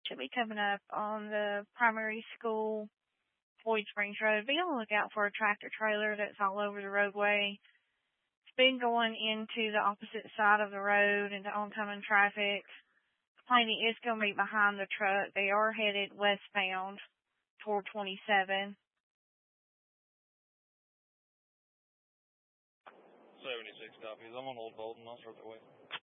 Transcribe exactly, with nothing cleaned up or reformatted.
Should be coming up on the primary school, Floyd Springs Road. Be on the lookout for a tractor trailer that's all over the roadway. It's been going into the opposite side of the road into oncoming traffic. Plainly is going to be behind the truck. They are headed westbound toward twenty-seven. seventy-six copies. I'm on Old Bolton. I'll start that way.